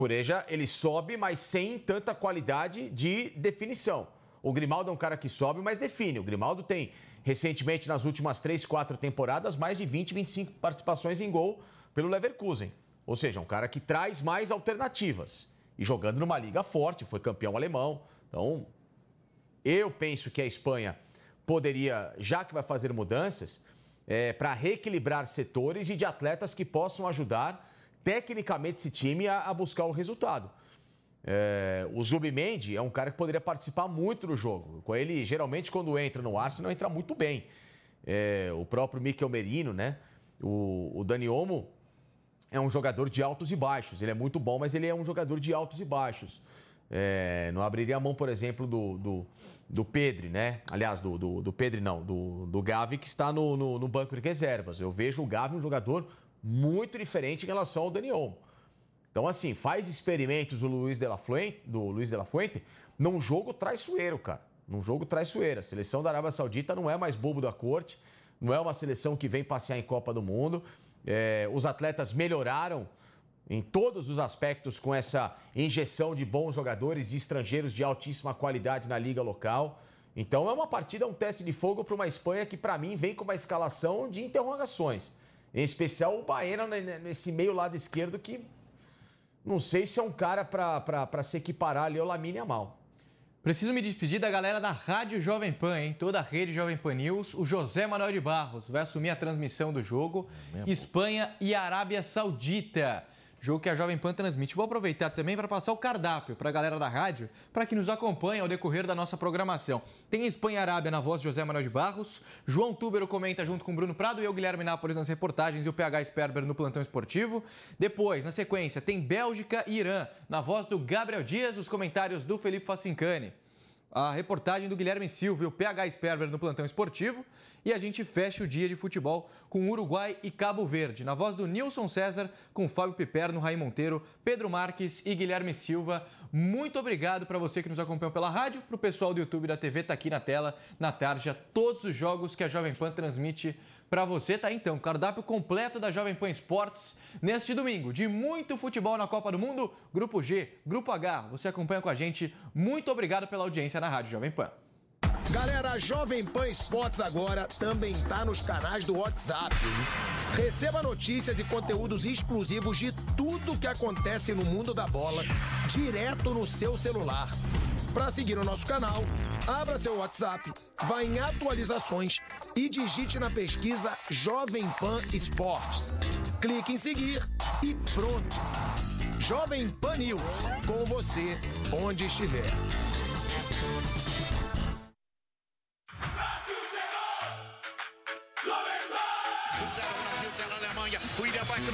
Cucurella, ele sobe, mas sem tanta qualidade de definição. O Grimaldo é um cara que sobe, mas define. O Grimaldo tem, recentemente, nas últimas 3, 4 temporadas, mais de 20, 25 participações em gol pelo Leverkusen. Ou seja, um cara que traz mais alternativas. E jogando numa liga forte, foi campeão alemão. Então, eu penso que a Espanha poderia, já que vai fazer mudanças, para reequilibrar setores e de atletas que possam ajudar tecnicamente esse time a buscar o resultado. O Zubimendi é um cara que poderia participar muito do jogo. Com ele, geralmente, quando entra no Arsenal, entra muito bem. O próprio Mikel Merino, né? O Dani Olmo é um jogador de altos e baixos. Ele é muito bom, mas ele é um jogador de altos e baixos. Não abriria a mão, por exemplo, do Pedri, né? Aliás, do Pedri não, do Gavi, que está no banco de reservas. Eu vejo o Gavi um jogador muito diferente em relação ao Dani Olmo. Então, assim, faz experimentos do Luiz de la Fuente num jogo traiçoeiro, cara. Num jogo traiçoeiro. A seleção da Arábia Saudita não é mais bobo da corte, não é uma seleção que vem passear em Copa do Mundo. Os atletas melhoraram em todos os aspectos com essa injeção de bons jogadores, de estrangeiros de altíssima qualidade na liga local. Então, é uma partida, um teste de fogo para uma Espanha que, para mim, vem com uma escalação de interrogações. Em especial o Baena nesse meio lado esquerdo que não sei se é um cara para se equiparar ali ao Lamine Yamal. Preciso me despedir da galera da Rádio Jovem Pan, hein? Toda a rede Jovem Pan News. O José Manuel de Barros vai assumir a transmissão do jogo. Espanha e Arábia Saudita. Jogo que a Jovem Pan transmite. Vou aproveitar também para passar o cardápio para a galera da rádio, para que nos acompanhe ao decorrer da nossa programação. Tem Espanha e Arábia na voz de José Manuel de Barros, João Túbero comenta junto com Bruno Prado e eu, Guilherme Nápoles, nas reportagens e o PH Sperber no plantão esportivo. Depois, na sequência, tem Bélgica e Irã, na voz do Gabriel Dias, os comentários do Felipe Facincani. A reportagem do Guilherme Silva e o PH Sperber no plantão esportivo. E a gente fecha o dia de futebol com Uruguai e Cabo Verde, na voz do Nilson César, com Fábio Piperno, Raí Monteiro, Pedro Marques e Guilherme Silva. Muito obrigado para você que nos acompanhou pela rádio, para o pessoal do YouTube e da TV, tá aqui na tela, na tarja, todos os jogos que a Jovem Pan transmite para você. Tá então, cardápio completo da Jovem Pan Esportes neste domingo, de muito futebol na Copa do Mundo, Grupo G, Grupo H, você acompanha com a gente. Muito obrigado pela audiência na Rádio Jovem Pan. Galera, a Jovem Pan Esportes agora também tá nos canais do WhatsApp, hein? Receba notícias e conteúdos exclusivos de tudo que acontece no mundo da bola, direto no seu celular. Para seguir o nosso canal, abra seu WhatsApp, vá em atualizações e digite na pesquisa Jovem Pan Esportes. Clique em seguir e pronto. Jovem Pan News, com você onde estiver.